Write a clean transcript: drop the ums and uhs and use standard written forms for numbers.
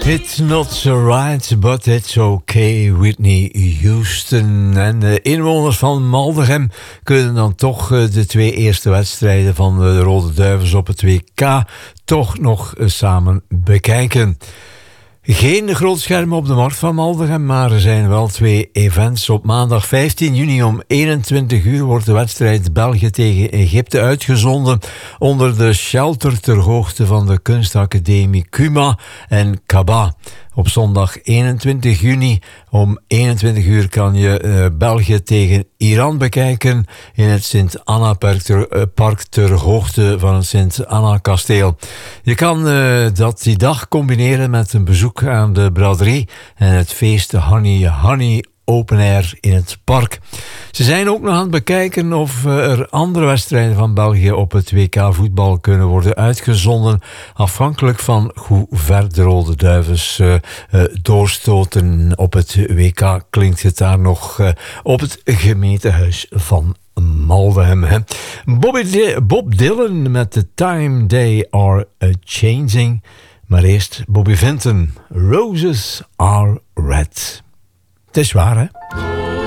It's not so right, but it's okay, Whitney Houston. En de inwoners van Maldegem kunnen dan toch de twee eerste wedstrijden van de Rode Duivels op het WK toch nog samen bekijken. Geen grootschermen op de markt van Maldegem, maar er zijn wel twee events. Op maandag 15 juni om 21 uur wordt de wedstrijd België tegen Egypte uitgezonden onder de shelter ter hoogte van de kunstacademie Kuma en Kaba. Op zondag 21 juni om 21 uur kan je België tegen Iran bekijken in het Sint-Anna-park ter hoogte van het Sint-Anna-kasteel. Je kan die dag combineren met een bezoek aan de braderie en het feest Honey Open Air in het park. Ze zijn ook nog aan het bekijken of er andere wedstrijden van België op het WK voetbal kunnen worden uitgezonden, afhankelijk van hoe ver de Rode Duivels doorstoten op het WK. Klinkt het daar nog op het gemeentehuis van Maldegem. Hè? Bob Dylan met The Time They Are Changing. Maar eerst Bobby Vinton, Roses Are Red. Het is waar, hè?